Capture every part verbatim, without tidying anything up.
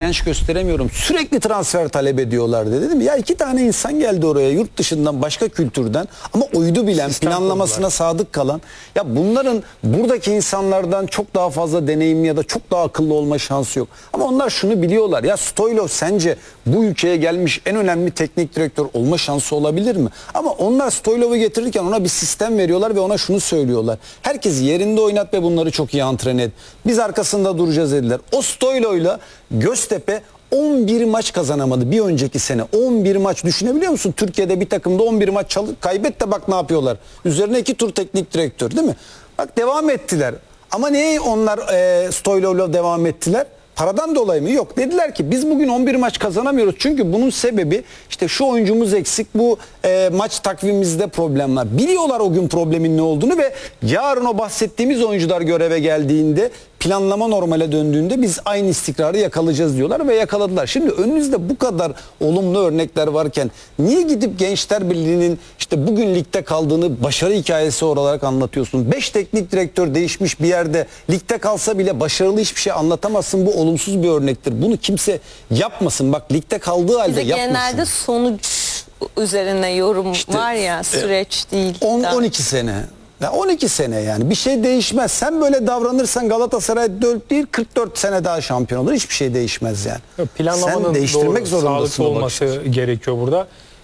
direnç gösteremiyorum. Sürekli transfer talep ediyorlar dedi. Dedim ya iki tane insan geldi oraya yurt dışından başka kültürden ama uydu bilen, sistem planlamasına kurdular, sadık kalan. Ya bunların buradaki insanlardan çok daha fazla deneyimli ya da çok daha akıllı olma şansı yok. Ama onlar şunu biliyorlar. Ya Stoylov sence bu ülkeye gelmiş en önemli teknik direktör olma şansı olabilir mi? Ama onlar Stoylov'u getirirken ona bir sistem veriyorlar ve ona şunu söylüyorlar. Herkesi yerinde oynat ve bunları çok iyi antrenör et. Biz arkasında duracağız dediler. O Stoylov'la Göztepe on bir maç kazanamadı bir önceki sene. on bir maç düşünebiliyor musun? Türkiye'de bir takımda on bir maç çalı kaybet de bak ne yapıyorlar. Üzerine iki tur teknik direktör değil mi? Bak devam ettiler. Ama niye onlar e, Stoylov'la devam ettiler? Paradan dolayı mı? Yok. Dediler ki biz bugün on bir maç kazanamıyoruz. Çünkü bunun sebebi işte şu oyuncumuz eksik. Bu e, maç takvimimizde problem var. Biliyorlar o gün problemin ne olduğunu ve yarın o bahsettiğimiz oyuncular göreve geldiğinde planlama normale döndüğünde biz aynı istikrarı yakalayacağız diyorlar ve yakaladılar. Şimdi önünüzde bu kadar olumlu örnekler varken niye gidip Gençler Birliği'nin işte bugün ligde kaldığını başarı hikayesi olarak anlatıyorsun? beş teknik direktör değişmiş bir yerde ligde kalsa bile başarılı hiçbir şey anlatamazsın. Bu olumsuz bir örnektir. Bunu kimse yapmasın. Bak ligde kaldığı halde Bize yapmasın. genelde sonuç üzerine yorum İşte, var ya, süreç e, değil. on on iki sene. Ya on iki sene yani bir şey değişmez. Sen böyle davranırsan Galatasaray dört değil kırk dört sene daha şampiyon olur. Hiçbir şey değişmez yani. Planlamanın Sen değiştirmek doğru, zorundasın. sağlıklı olması gerekiyor burada.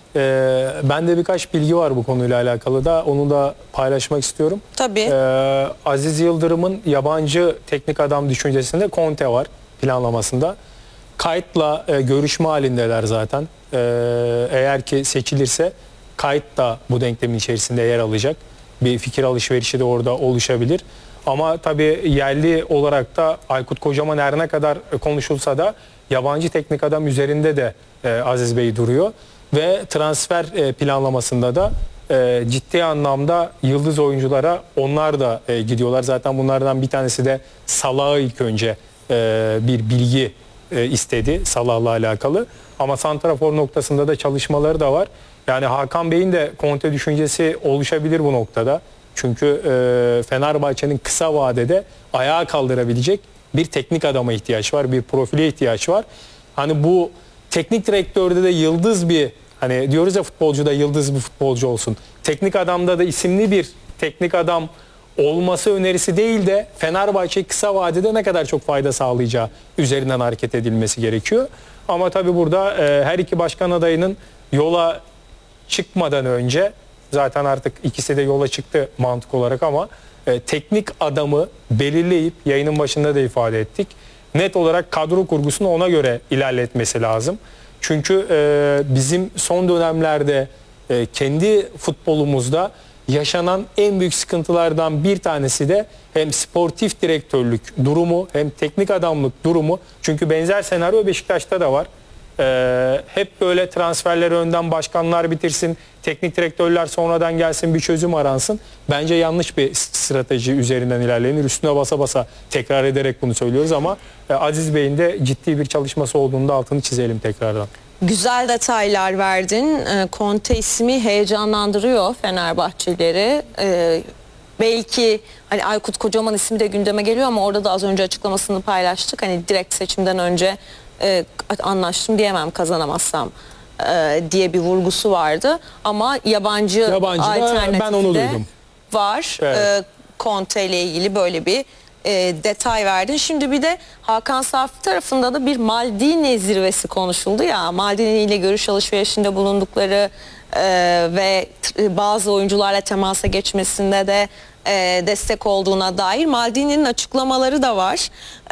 Ee, bende birkaç bilgi var bu konuyla alakalı da onu da paylaşmak istiyorum. Tabii. Ee, Aziz Yıldırım'ın yabancı teknik adam düşüncesinde Conte var planlamasında. Kayıtla e, görüşme halindeler zaten. Ee, eğer ki seçilirse kayıt da bu denklemin içerisinde yer alacak. Bir fikir alışverişi de orada oluşabilir. Ama tabii yerli olarak da Aykut Kocaman her ne kadar konuşulsa da yabancı teknik adam üzerinde de e, Aziz Bey duruyor. Ve transfer e, planlamasında da e, ciddi anlamda yıldız oyunculara onlar da e, gidiyorlar. Zaten bunlardan bir tanesi de Salah'ı ilk önce e, bir bilgi e, istedi Salah'la alakalı. Ama santrafor noktasında da çalışmaları da var. Yani Hakan Bey'in de Conte düşüncesi oluşabilir bu noktada. Çünkü e, Fenerbahçe'nin kısa vadede ayağa kaldırabilecek bir teknik adama ihtiyaç var. Bir profile ihtiyaç var. Hani bu teknik direktörde de yıldız bir, hani diyoruz ya futbolcuda yıldız bir futbolcu olsun. Teknik adamda da isimli bir teknik adam olması önerisi değil de Fenerbahçe kısa vadede ne kadar çok fayda sağlayacağı üzerinden hareket edilmesi gerekiyor. Ama tabii burada e, her iki başkan adayının yola çıkmadan önce zaten artık ikisi de yola çıktı mantık olarak ama e, teknik adamı belirleyip yayının başında da ifade ettik. Net olarak kadro kurgusunu ona göre ilerletmesi lazım. Çünkü e, bizim son dönemlerde e, kendi futbolumuzda yaşanan en büyük sıkıntılardan bir tanesi de hem sportif direktörlük durumu hem teknik adamlık durumu. Çünkü benzer senaryo Beşiktaş'ta da var. Ee, hep böyle transferleri önden başkanlar bitirsin, teknik direktörler sonradan gelsin, bir çözüm aransın. Bence yanlış bir strateji üzerinden ilerlenir. Üstüne basa basa tekrar ederek bunu söylüyoruz ama e, Aziz Bey'in de ciddi bir çalışması olduğunda altını çizelim tekrardan. Güzel detaylar verdin. Conte ismi heyecanlandırıyor Fenerbahçelileri. Ee, belki hani Aykut Kocaman ismi de gündeme geliyor ama orada da az önce açıklamasını paylaştık. Hani direkt seçimden önce e, anlaştım diyemem kazanamazsam e, diye bir vurgusu vardı. Ama yabancı, yabancı alternatifi ben onu de duydum. var. Evet. E, Conte ile ilgili böyle bir E, detay verdin. Şimdi bir de Hakan Safi tarafında da bir Maldini zirvesi konuşuldu ya. Maldini ile görüş alışverişinde bulundukları e, ve bazı oyuncularla temasa geçmesinde de e, destek olduğuna dair Maldini'nin açıklamaları da var.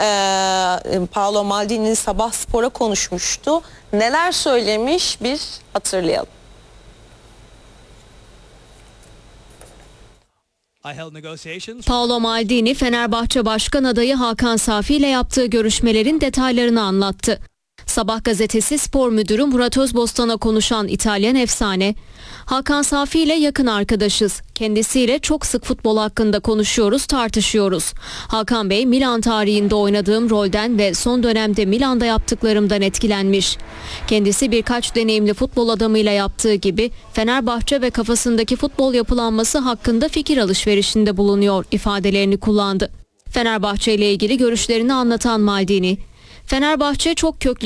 E, Paolo Maldini Sabah Spor'a konuşmuştu. Neler söylemiş bir hatırlayalım. Paolo Maldini, Fenerbahçe Başkan adayı Hakan Safi ile yaptığı görüşmelerin detaylarını anlattı. Sabah gazetesi spor müdürü Murat Özbostan'a konuşan İtalyan efsane, Hakan Safi ile yakın arkadaşız. Kendisiyle çok sık futbol hakkında konuşuyoruz, tartışıyoruz. Hakan Bey, Milan tarihinde oynadığım rolden ve son dönemde Milan'da yaptıklarımdan etkilenmiş. Kendisi birkaç deneyimli futbol adamıyla yaptığı gibi Fenerbahçe ve kafasındaki futbol yapılanması hakkında fikir alışverişinde bulunuyor ifadelerini kullandı. Fenerbahçe ile ilgili görüşlerini anlatan Maldini, Fenerbahçe çok köklü